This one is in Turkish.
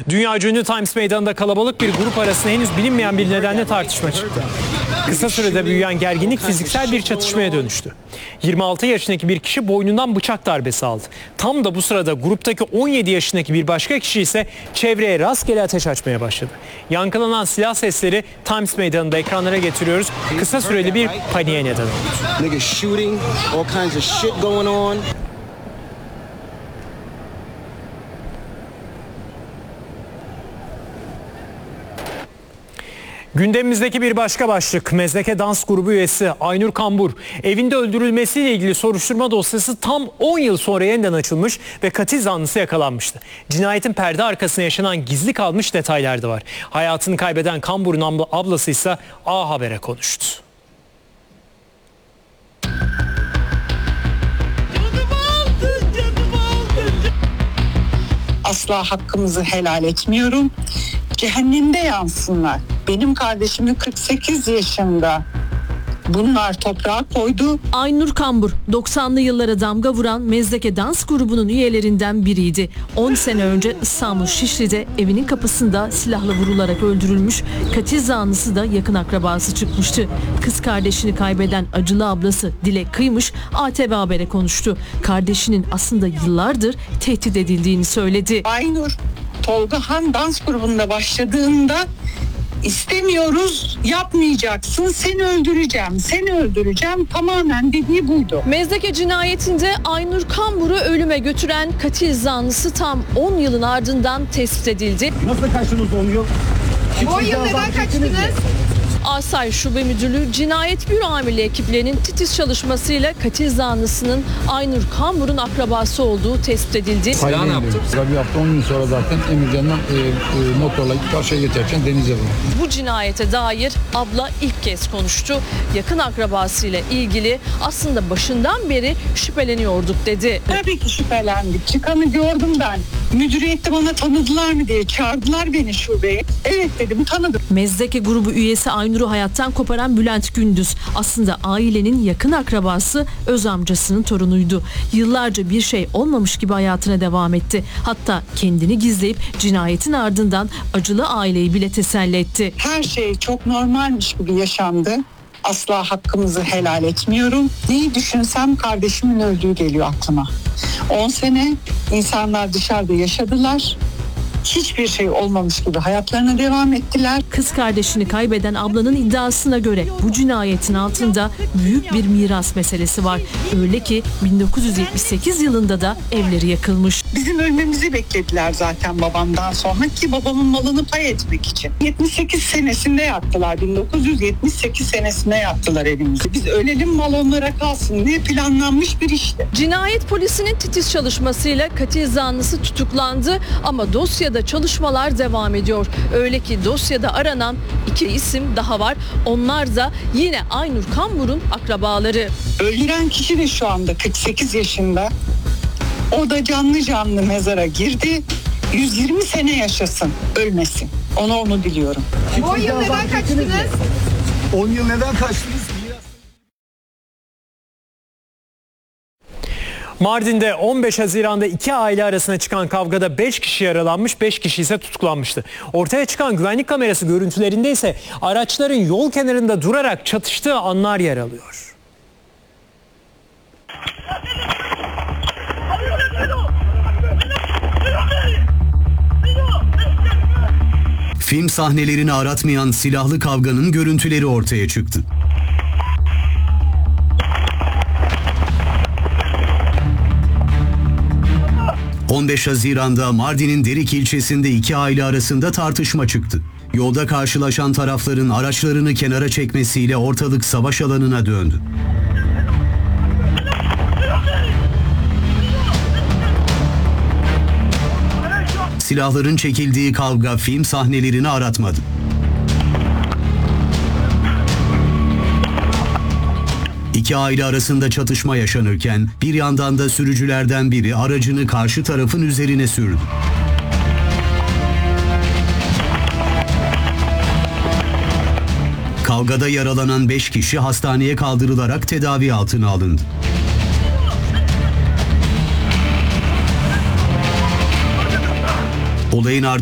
Dünyaca ünlü Times Meydanı'nda kalabalık bir grup arasında henüz bilinmeyen bir nedenle tartışma çıktı. Kısa sürede büyüyen gerginlik fiziksel bir çatışmaya dönüştü. 26 yaşındaki bir kişi boynundan bıçak darbesi aldı. Tam da bu sırada gruptaki 17 yaşındaki bir başka kişi ise çevreye rastgele ateş açmaya başladı. Yankılanan silah sesleri Times Meydanı'nda ekranlara getiriyoruz. Kısa süreli bir paniğe neden oldu. Gündemimizdeki bir başka başlık, Mezdeke dans grubu üyesi Aynur Kambur. Evinde öldürülmesiyle ilgili soruşturma dosyası tam 10 yıl sonra yeniden açılmış ve katil zanlısı yakalanmıştı. Cinayetin perde arkasına yaşanan gizli kalmış detaylar da var. Hayatını kaybeden Kambur'un ablası ise A Haber'e konuştu. Asla hakkımızı helal etmiyorum. Cehennemde yansınlar. Benim kardeşimi 48 yaşında bunlar toprağa koydu. Aynur Kambur 90'lı yıllara damga vuran Mezdeke dans grubunun üyelerinden biriydi. 10 sene önce İstanbul Şişli'de evinin kapısında silahla vurularak öldürülmüş, katil zanlısı da yakın akrabası çıkmıştı. Kız kardeşini kaybeden acılı ablası Dilek Kıymış ATV Haber'e konuştu. Kardeşinin aslında yıllardır tehdit edildiğini söyledi. Aynur Tolga Han dans grubunda başladığında İstemiyoruz, yapmayacaksın, seni öldüreceğim tamamen dediği buydu. Mezdeke cinayetinde Aynur Kambur'u ölüme götüren katil zanlısı tam 10 yılın ardından tespit edildi. Nasıl kaçtınız 10 yıl? 10 yıl neden kaçtınız? Asayiş Şube Müdürlüğü Cinayet Büro Amirliği ekiplerinin titiz çalışmasıyla katil zanlısının Aynur Kambur'un akrabası olduğu tespit edildi. Silahı ne yaptı? Bir hafta 10 gün sonra zaten Emircan'dan motorla karşıya geçerken denize vurdu. Bu cinayete dair abla ilk kez konuştu. Yakın akrabasıyla ilgili aslında başından beri şüpheleniyorduk dedi. Tabii ki şüphelendik. Çıkanı gördüm ben. Müdüriyette bana tanıdılar mı diye çağırdılar beni şubeye. Evet dedim, tanıdım. Mezdeke grubu üyesi Aynur'u hayattan koparan Bülent Gündüz aslında ailenin yakın akrabası, öz amcasının torunuydu. Yıllarca bir şey olmamış gibi hayatına devam etti. Hatta kendini gizleyip cinayetin ardından acılı aileyi bile teselli etti. Her şey çok normalmiş gibi yaşandı. Asla hakkımızı helal etmiyorum. Neyi düşünsem kardeşimin öldüğü geliyor aklıma. 10 sene insanlar dışarıda yaşadılar. Hiçbir şey olmamış gibi hayatlarına devam ettiler. Kız kardeşini kaybeden ablanın iddiasına göre bu cinayetin altında büyük bir miras meselesi var. Öyle ki 1978 yılında da evleri yakılmış. Bizim ölmemizi beklediler zaten babamdan sonra ki babamın malını pay etmek için. 78 senesinde yaktılar. 1978 senesinde yaktılar evimizi. Biz ölelim, mal onlara kalsın diye planlanmış bir işti. Cinayet polisinin titiz çalışmasıyla katil zanlısı tutuklandı ama dosyada çalışmalar devam ediyor. Öyle ki dosyada aranan 2 isim daha var. Onlar da yine Aynur Kambur'un akrabaları. Öldüren kişi de şu anda 48 yaşında. O da canlı mezara girdi. 120 sene yaşasın, ölmesin. Onu diliyorum. 10 yıl neden kaçtınız? 10 yıl neden kaçtınız? Mardin'de 15 Haziran'da 2 aile arasında çıkan kavgada 5 kişi yaralanmış, 5 kişi ise tutuklanmıştı. Ortaya çıkan güvenlik kamerası görüntülerinde ise araçların yol kenarında durarak çatıştığı anlar yer alıyor. Film sahnelerini aratmayan silahlı kavganın görüntüleri ortaya çıktı. ...15 Haziran'da Mardin'in Derik ilçesinde 2 aile arasında tartışma çıktı. Yolda karşılaşan tarafların araçlarını kenara çekmesiyle ortalık savaş alanına döndü. Silahların çekildiği kavga film sahnelerini aratmadı. İki aile arasında çatışma yaşanırken bir yandan da sürücülerden biri aracını karşı tarafın üzerine sürdü. Kavgada yaralanan 5 kişi hastaneye kaldırılarak tedavi altına alındı. Olayın ardından